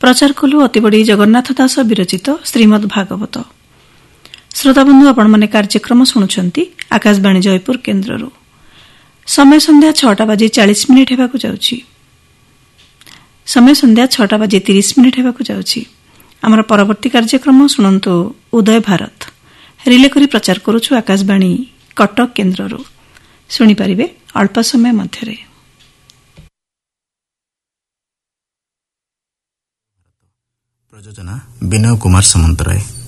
प्रचार कलु अतिबड़ी जगन्नाथ दास विरचित श्रीमद् भागवत। श्रोताबंधु आपण माने कार्यक्रम शुणुछंती आकाशवाणी जयपुर केन्द्ररू। समय संध्या 6:40 हेबाकु जाउछि। समय संध्या 6:30 हेबाकु जाउछि। आमर परवर्ती कार्यक्रम शुणंतु उदय भारत रिले करी प्रचार करूछु आकाशवाणी कटक केन्द्ररू। शुणी परिबे अल्प समय मध्यरे। प्रयोजना विनय कुमार सामंतराय।